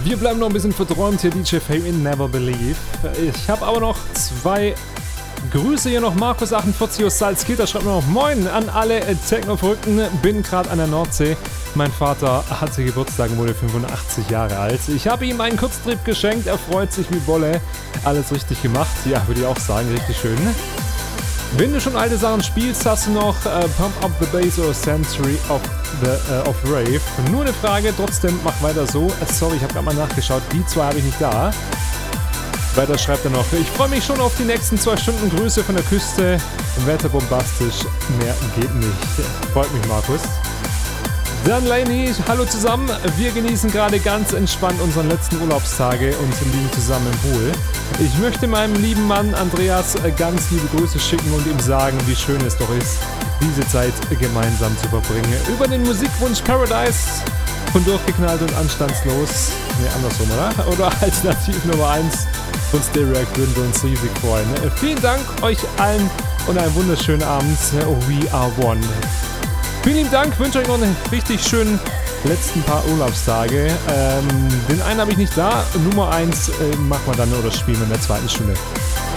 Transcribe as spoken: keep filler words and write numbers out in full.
Wir bleiben noch ein bisschen verträumt hier, D J Fame in Never Believe. Ich habe aber noch zwei Grüße hier noch. Markus achtundvierzig aus Salzgitter schreibt mir noch: Moin an alle Techno-Verrückten, bin gerade an der Nordsee. Mein Vater hatte Geburtstag und wurde fünfundachtzig Jahre alt. Ich habe ihm einen Kurztrip geschenkt, er freut sich wie Bolle. Alles richtig gemacht, ja, würde ich auch sagen, richtig schön. Wenn du schon alte Sachen spielst, hast du noch äh, Pump Up the Bass oder Century of, the, äh, of Rave. Nur eine Frage, trotzdem mach weiter so. Äh, sorry, ich habe gerade mal nachgeschaut, die zwei habe ich nicht da. Weiter schreibt er noch: Ich freue mich schon auf die nächsten zwei Stunden. Grüße von der Küste. Wetter bombastisch, mehr geht nicht. Freut mich, Markus. Dann Laini, hallo zusammen. Wir genießen gerade ganz entspannt unsere letzten Urlaubstage und liegen zusammen im Pool. Ich möchte meinem lieben Mann Andreas ganz liebe Grüße schicken und ihm sagen, wie schön es doch ist, diese Zeit gemeinsam zu verbringen. Über den Musikwunsch Paradise von Durchgeknallt und Anstandslos, ne, andersrum, oder? Oder Alternativ Nummer eins von Stereac würden wir uns riesig freuen. Vielen Dank euch allen und einen wunderschönen Abend. We are one. Vielen lieben Dank, wünsche euch noch einen richtig schönen letzten paar Urlaubstage. Ähm, den einen habe ich nicht da, Nummer eins äh, machen wir dann oder spielen wir in der zweiten Stunde.